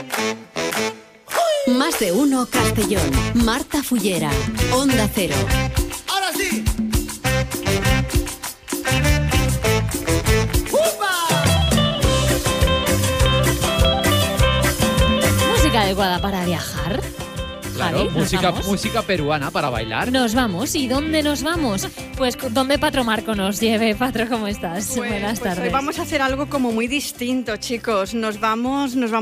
Más de uno Castellón. Marta Fullera. Onda Cero. ¡Ahora sí! Música adecuada para viajar. Claro, Javi, música peruana para bailar. Nos vamos. ¿Y dónde nos vamos? Pues donde Patro Marco nos lleve. Patro, ¿cómo estás? Buenas tardes. Hoy vamos a hacer algo como muy distinto, chicos. Nos vamos, no,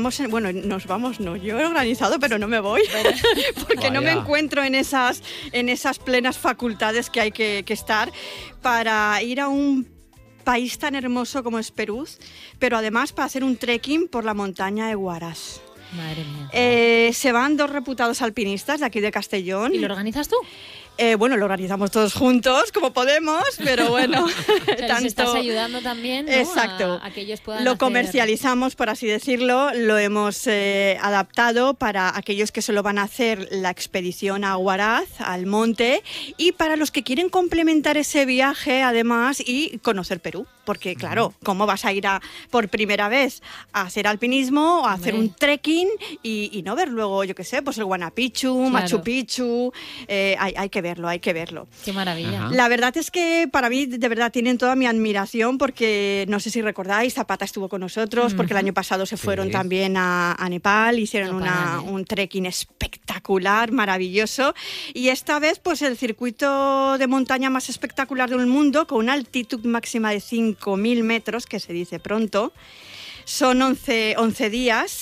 yo he organizado, pero no me voy, porque no me encuentro en esas plenas facultades que hay que estar para ir a un país tan hermoso como es Perú, pero además para hacer un trekking por la montaña de Huaraz. Madre mía. Se van 2 reputados alpinistas de aquí de Castellón. ¿Y lo organizas tú? Bueno, lo organizamos todos juntos, como podemos, pero bueno. Pero si estás ayudando también, ¿no? Exacto. A que ellos puedan lo hacer... comercializamos, por así decirlo, lo hemos adaptado para aquellos que solo van a hacer la expedición a Huaraz, al monte, y para los que quieren complementar ese viaje, además, y conocer Perú. Porque, claro, ¿cómo vas a ir por primera vez a hacer alpinismo o a hacer un trekking y no ver luego, yo qué sé, pues el Huayna Picchu, claro. Machu Picchu? Hay que verlo. Qué maravilla. La verdad es que para mí, de verdad, tienen toda mi admiración porque, no sé si recordáis, Zapata estuvo con nosotros, porque el año pasado se fueron también a Nepal, hicieron un trekking espectacular, maravilloso, y esta vez pues el circuito de montaña más espectacular del mundo, con una altitud máxima de 5.000 metros, que se dice pronto. Son 11 días.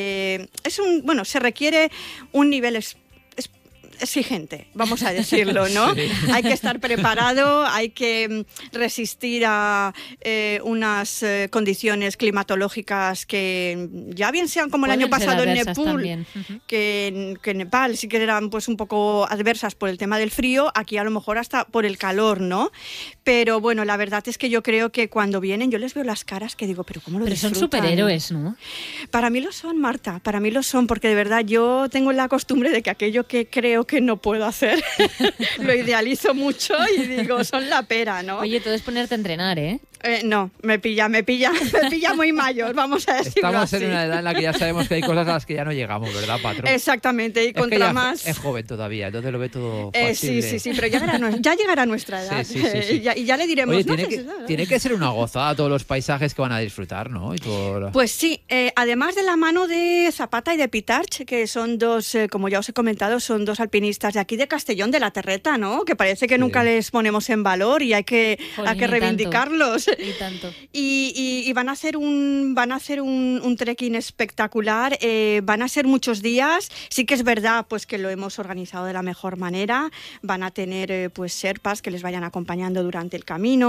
Se requiere un nivel exigente, vamos a decirlo, ¿no? Sí. Hay que estar preparado, hay que resistir a unas condiciones climatológicas que ya bien sean como el año pasado en Nepal, que en Nepal sí que eran pues un poco adversas por el tema del frío, aquí a lo mejor hasta por el calor, ¿no? Pero bueno, la verdad es que yo creo que cuando vienen yo les veo las caras que digo, pero ¿cómo lo disfrutan? Son superhéroes, ¿no? Para mí lo son, Marta, para mí lo son, porque de verdad yo tengo la costumbre de que aquello que creo que no puedo hacer lo idealizo mucho y digo, son la pera, ¿no? Oye, todo es ponerte a entrenar, ¿eh? No, me pilla muy mayor, vamos a decirlo Estamos así. en una edad en la que ya sabemos que hay cosas a las que ya no llegamos, ¿verdad, Patro? Exactamente, y es contra que más... Es joven todavía, entonces lo ve todo fácil. Sí, pero ya llegará nuestra edad. Sí. Y ya le diremos... Oye, tiene que ser una gozada todos los paisajes que van a disfrutar, ¿no? Pues sí, además de la mano de Zapata y de Pitarch, que son 2, como ya os he comentado, son 2 alpinistas de aquí de Castellón, de la Terreta, ¿no? Que parece que nunca les ponemos en valor y hay que reivindicarlos. Y tanto. Y van a hacer un trekking espectacular, van a ser muchos días. Sí que es verdad pues que lo hemos organizado de la mejor manera. Van a tener pues sherpas que les vayan acompañando durante el camino.